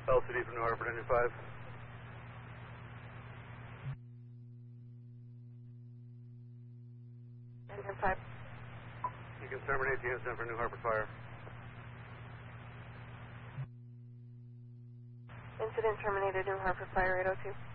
LCD from New Hartford, engine 5. Engine 5. You can terminate the incident for New Hartford Fire. Incident terminated, New Hartford Fire 802.